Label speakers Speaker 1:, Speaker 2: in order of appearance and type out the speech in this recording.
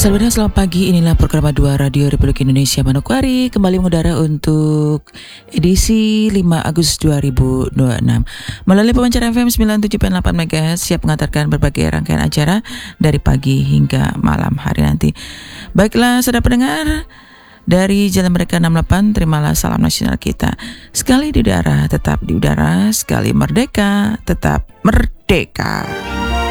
Speaker 1: Sahabat, selamat pagi. Inilah program 2 Radio Republik Indonesia Manokwari kembali mengudara untuk edisi 5 Agustus 2026 melalui pemancar FM 97.8 MHz, siap mengantarkan berbagai rangkaian acara dari pagi hingga malam hari nanti. Baiklah saudara pendengar, dari Jalan Merdeka 68, terimalah salam nasional kita. Sekali di udara, tetap di udara. Sekali merdeka, tetap merdeka.